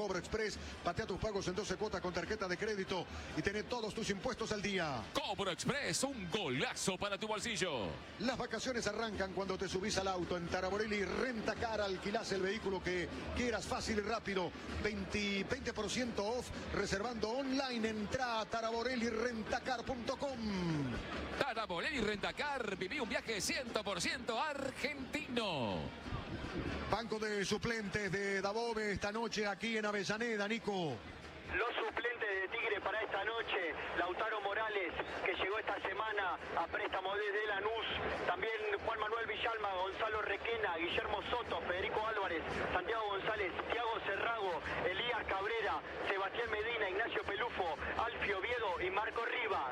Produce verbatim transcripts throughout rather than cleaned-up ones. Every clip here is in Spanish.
Cobro Express. Patea tus pagos en doce cuotas con tarjeta de crédito y tené todos tus impuestos al día. Cobro Express, un golazo para tu bolsillo. Las vacaciones arrancan cuando te subís al auto. En Taraborelli Rentacar alquilás el vehículo que quieras, fácil y rápido. veinte por ciento off reservando online. Entrá a taraborelli rentacar punto com. Taraborelli Rentacar, viví un viaje cien por ciento argentino. Banco de suplentes de Dabove esta noche aquí en Avellaneda, Nico. Los suplentes de Tigre para esta noche: Lautaro Morales, que llegó esta semana a préstamo desde Lanús. También Juan Manuel Villalma, Gonzalo Requena, Guillermo Soto, Federico Álvarez, Santiago González, Thiago Cerrago, Elías Cabrera, Sebastián Medina, Ignacio Pelufo, Alfio Oviedo y Marco Rivas.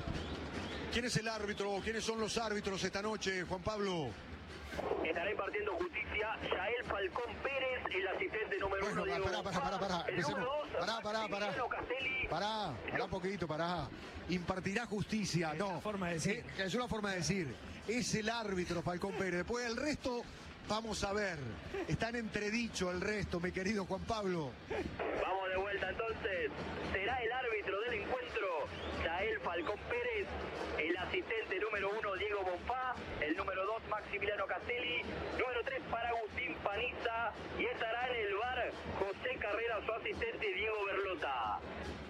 ¿Quién es el árbitro? ¿Quiénes son los árbitros esta noche, Juan Pablo? Estará impartiendo justicia Yael Falcón Pérez, el asistente número bueno, uno. Pará, pará, pará, pará. El número dos, pará, pará, pará. Pará, pará un poquito, pará. Impartirá justicia, es no. Una forma de decir. Es, es una forma de decir. Es el árbitro Falcón Pérez. Después el resto, vamos a ver. Está en entredicho el resto, mi querido Juan Pablo. Vamos de vuelta entonces. Será el árbitro del encuentro Yael Falcón Pérez, el asistente número uno Diego Bonfá, el número dos Maximiliano Castelli, número tres para Agustín Paniza, y estará en el bar José Carrera, su asistente Diego Berlota.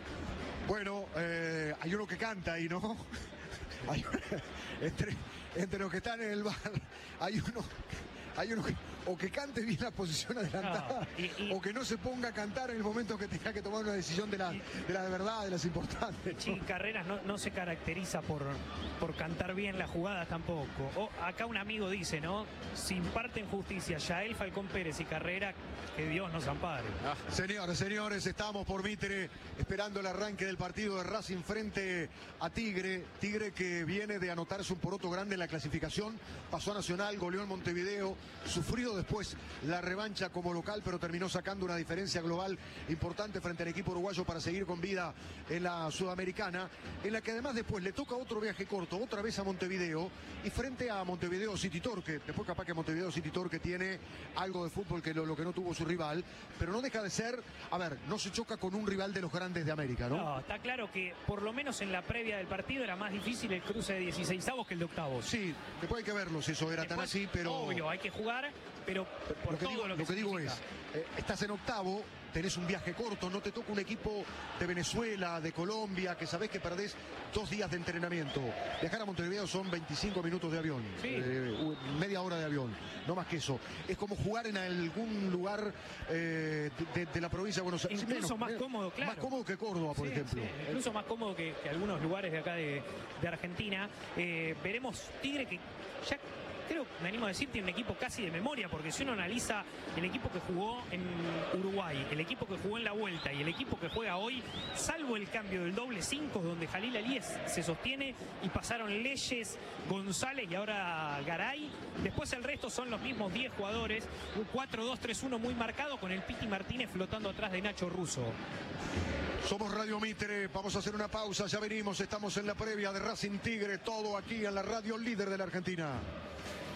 Bueno, eh, hay uno que canta ahí, ¿no? Hay, entre, entre los que están en el bar hay uno... Hay uno que, o que cante bien la posición adelantada, no, y, y, o que no se ponga a cantar en el momento que tenga que tomar una decisión de la, y, de la de verdad, de las importantes, ¿no? Sí, Carreras no, no se caracteriza por, por cantar bien las jugadas tampoco. O, acá un amigo dice, ¿no? Si imparten justicia Yael Falcón Pérez y Carrera, que Dios nos ampare. Ah, señores, señores, estamos por Mitre esperando el arranque del partido de Racing frente a Tigre. Tigre que viene de anotarse un poroto grande en la clasificación, pasó a Nacional, goleó en Montevideo, sufrido después la revancha como local, pero terminó sacando una diferencia global importante frente al equipo uruguayo para seguir con vida en la Sudamericana, en la que además después le toca otro viaje corto, otra vez a Montevideo, y frente a Montevideo City Torque. Después capaz que Montevideo City Torque tiene algo de fútbol que lo, lo que no tuvo su rival, pero no deja de ser, a ver, no se choca con un rival de los grandes de América, ¿no? No, está claro que por lo menos en la previa del partido era más difícil el cruce de dieciseisavos que el de octavos. Sí, después hay que verlo si eso era después, tan así, pero... Obvio, hay que jugar, pero por lo que todo digo, lo que, lo que digo es, eh, estás en octavo, tenés un viaje corto, no te toca un equipo de Venezuela, de Colombia, que sabés que perdés dos días de entrenamiento. Viajar a Montevideo son veinticinco minutos de avión, sí. eh, media hora de avión, no más que eso. Es como jugar en algún lugar eh, de, de la provincia de Buenos Aires. Incluso menos, más menos, cómodo, claro. Más cómodo que Córdoba, por sí, ejemplo. Sí. Incluso más cómodo que, que algunos lugares de acá de, de Argentina. Eh, veremos Tigre que ya... Creo, me animo a decir, tiene un equipo casi de memoria, porque si uno analiza el equipo que jugó en Uruguay, el equipo que jugó en la vuelta y el equipo que juega hoy, salvo el cambio del doble cinco, donde Jalil Alíes se sostiene y pasaron Leyes, González y ahora Garay, después el resto son los mismos diez jugadores, un cuatro dos tres uno muy marcado con el Piti Martínez flotando atrás de Nacho Russo. Somos Radio Mitre, vamos a hacer una pausa, ya venimos, estamos en la previa de Racing Tigre, todo aquí en la radio líder de la Argentina.